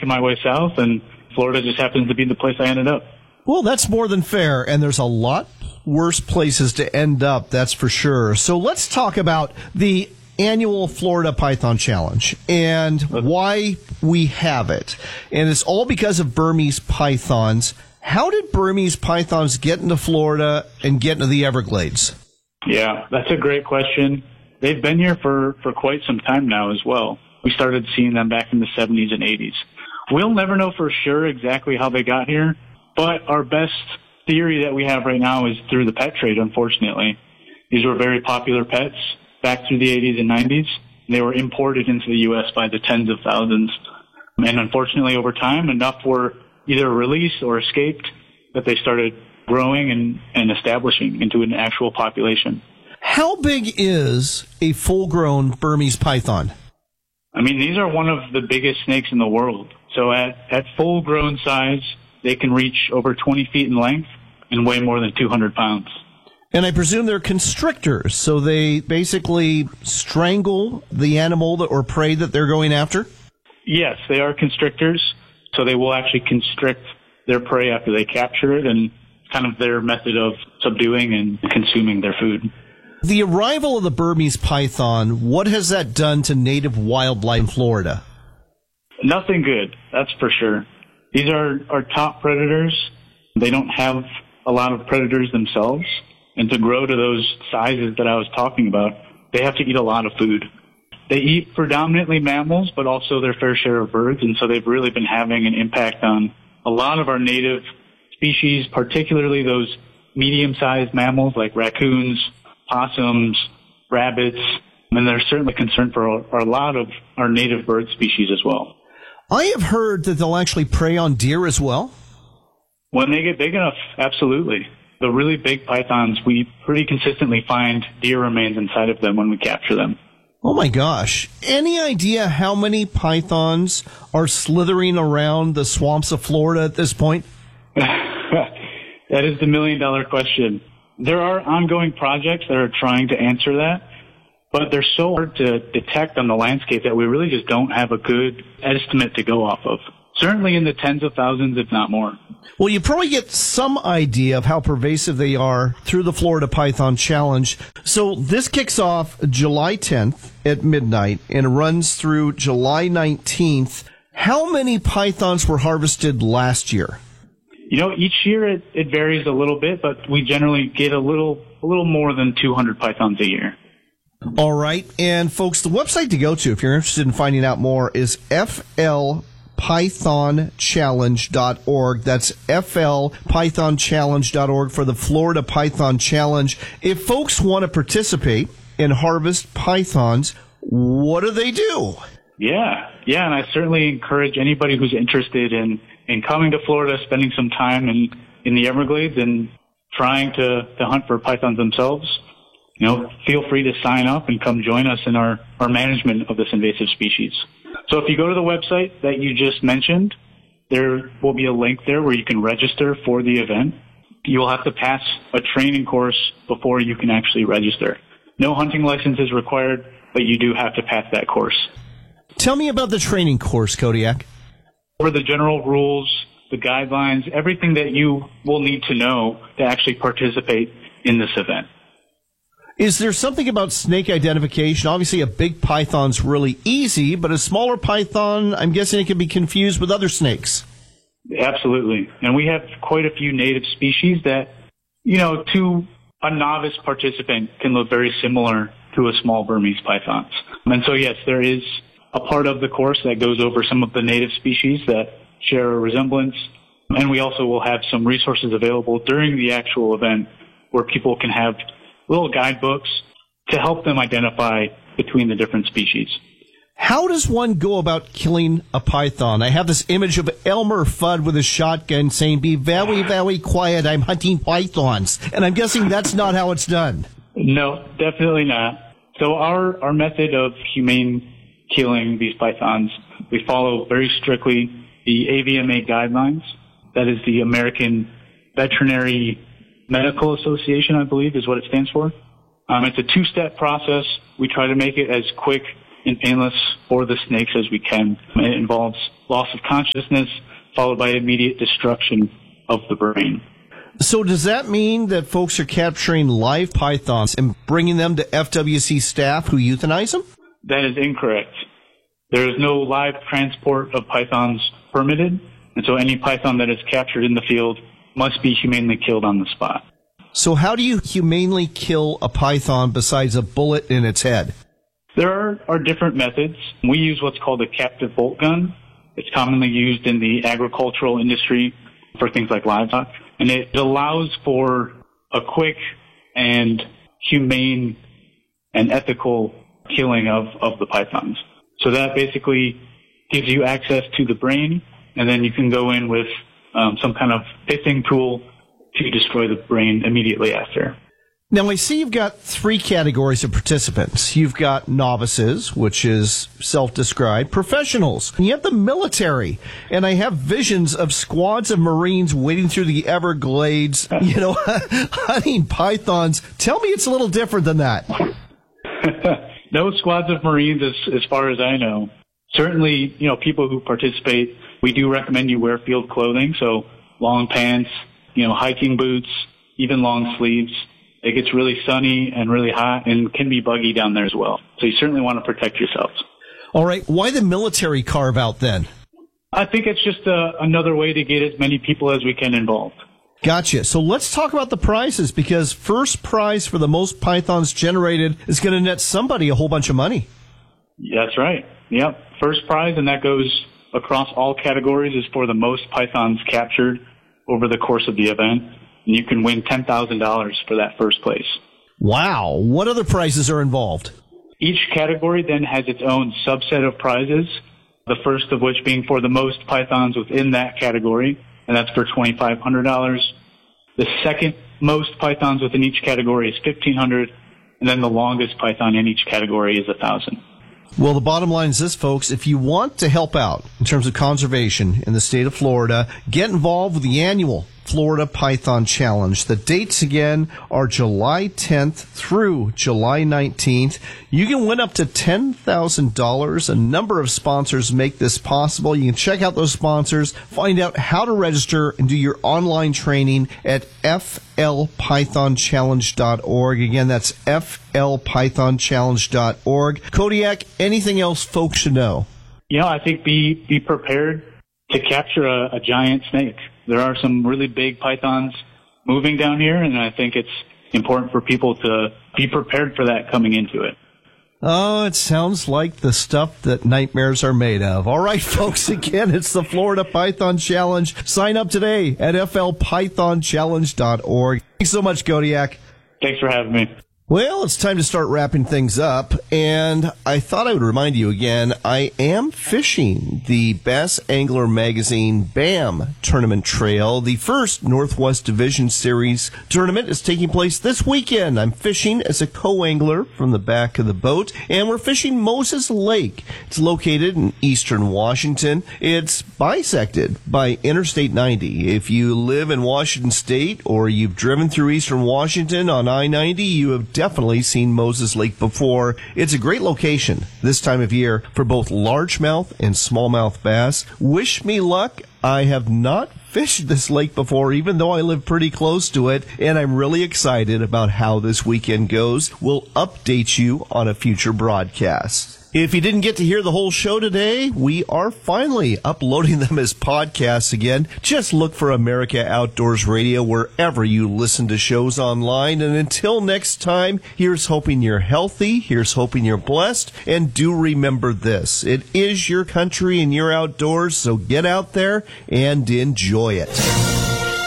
making my way south, and Florida just happens to be the place I ended up. Well, that's more than fair, and there's a lot worse places to end up, that's for sure. So let's talk about the annual Florida Python Challenge and why we have it. And it's all because of Burmese pythons. How did Burmese pythons get into Florida and get into the Everglades? Yeah, that's a great question. They've been here for quite some time now as well. We started seeing them back in the 70s and 80s. We'll never know for sure exactly how they got here, but our best theory that we have right now is through the pet trade, unfortunately. These were very popular pets back through the 80s and 90s. They were imported into the U.S. by the tens of thousands. And unfortunately, over time, enough were either released or escaped that they started growing and establishing into an actual population. How big is a full-grown Burmese python? I mean, these are one of the biggest snakes in the world. So at full-grown size, they can reach over 20 feet in length and weigh more than 200 pounds. And I presume they're constrictors, so they basically strangle the animal or prey that they're going after? Yes, they are constrictors, so they will actually constrict their prey after they capture it, and kind of their method of subduing and consuming their food. The arrival of the Burmese python, what has that done to native wildlife in Florida? Nothing good, that's for sure. These are our top predators. They don't have a lot of predators themselves. And to grow to those sizes that I was talking about, they have to eat a lot of food. They eat predominantly mammals, but also their fair share of birds, and so they've really been having an impact on a lot of our native species, particularly those medium-sized mammals like raccoons, possums, rabbits, and they're certainly concerned for a lot of our native bird species as well. I have heard that they'll actually prey on deer as well. When they get big enough, absolutely. The really big pythons, we pretty consistently find deer remains inside of them when we capture them. Oh my gosh. Any idea how many pythons are slithering around the swamps of Florida at this point? That is the million-dollar question. There are ongoing projects that are trying to answer that, but they're so hard to detect on the landscape that we really just don't have a good estimate to go off of. Certainly in the tens of thousands, if not more. Well, you probably get some idea of how pervasive they are through the Florida Python Challenge. So this kicks off July 10th at midnight and runs through July 19th. How many pythons were harvested last year? You know, each year it varies a little bit, but we generally get a little more than 200 pythons a year. All right. And folks, the website to go to if you're interested in finding out more is flpythonchallenge.org. That's flpythonchallenge.org for the Florida Python Challenge. If folks want to participate and harvest pythons, what do they do? Yeah, and I certainly encourage anybody who's interested in coming to Florida, spending some time in the Everglades and trying to hunt for pythons themselves. You know, feel free to sign up and come join us in our management of this invasive species. So if you go to the website that you just mentioned, there will be a link there where you can register for the event. You will have to pass a training course before you can actually register. No hunting license is required, but you do have to pass that course. Tell me about the training course, Kodiak. For the general rules, the guidelines, everything that you will need to know to actually participate in this event. Is there something about snake identification? Obviously, a big python's really easy, but a smaller python, I'm guessing it can be confused with other snakes. Absolutely. And we have quite a few native species that, you know, to a novice participant can look very similar to a small Burmese python. And so, yes, there is a part of the course that goes over some of the native species that share a resemblance. And we also will have some resources available during the actual event where people can have little guidebooks to help them identify between the different species. How does one go about killing a python? I have this image of Elmer Fudd with a shotgun saying, "Be very, very quiet, I'm hunting pythons." And I'm guessing that's not how it's done. No, definitely not. So our method of humane killing these pythons, we follow very strictly the AVMA guidelines. That is the American Veterinary Medical Association, I believe, is what it stands for. It's a two-step process. We try to make it as quick and painless for the snakes as we can. It involves loss of consciousness followed by immediate destruction of the brain. So does that mean that folks are capturing live pythons and bringing them to FWC staff who euthanize them? That is incorrect. There is no live transport of pythons permitted, and so any python that is captured in the field must be humanely killed on the spot. So how do you humanely kill a python besides a bullet in its head? There are different methods. We use what's called a captive bolt gun. It's commonly used in the agricultural industry for things like livestock, and it allows for a quick and humane and ethical killing of the pythons. So that basically gives you access to the brain, and then you can go in with some kind of pithing tool to destroy the brain immediately after. Now, I see you've got 3 categories of participants. You've got novices, which is self-described, professionals, and you have the military. And I have visions of squads of Marines wading through the Everglades, hunting pythons. Tell me it's a little different than that. No squads of Marines as far as I know. Certainly, people who participate, we do recommend you wear field clothing, so long pants, hiking boots, even long sleeves. It gets really sunny and really hot and can be buggy down there as well. So you certainly want to protect yourselves. All right. Why the military carve out then? I think it's just another way to get as many people as we can involved. Gotcha. So let's talk about the prizes, because first prize for the most pythons generated is going to net somebody a whole bunch of money. That's right. Yep. First prize, and that goes across all categories, is for the most pythons captured over the course of the event. And you can win $10,000 for that first place. Wow. What other prizes are involved? Each category then has its own subset of prizes, the first of which being for the most pythons within that category, and that's for $2,500. The second most pythons within each category is $1,500, and then the longest python in each category is $1,000. Well, the bottom line is this, folks. If you want to help out in terms of conservation in the state of Florida, get involved with the annual Florida Python Challenge. The dates again are July 10th through July 19th. You can win up to $10,000. A number of sponsors make this possible. You can check out those sponsors, find out how to register, and do your online training at flpythonchallenge.org. Again, that's flpythonchallenge.org. Kodiak, anything else folks should know? I think be prepared to capture a giant snake. There are some really big pythons moving down here, and I think it's important for people to be prepared for that coming into it. Oh, it sounds like the stuff that nightmares are made of. All right, folks, again, it's the Florida Python Challenge. Sign up today at flpythonchallenge.org. Thanks so much, Kodiak. Thanks for having me. Well, it's time to start wrapping things up, and I thought I would remind you again, I am fishing the Bass Angler Magazine BAM Tournament Trail. The first Northwest Division Series tournament is taking place this weekend. I'm fishing as a co-angler from the back of the boat, and we're fishing Moses Lake. It's located in eastern Washington. It's bisected by Interstate 90. If you live in Washington State or you've driven through eastern Washington on I-90, you have definitely seen Moses Lake before. It's a great location this time of year for both largemouth and smallmouth bass. Wish me luck. I have not fished this lake before, even though I live pretty close to it, and I'm really excited about how this weekend goes. We'll update you on a future broadcast. If you didn't get to hear the whole show today, we are finally uploading them as podcasts again. Just look for America Outdoors Radio wherever you listen to shows online. And until next time, here's hoping you're healthy, here's hoping you're blessed, and do remember this. It is your country and your outdoors, so get out there and enjoy it.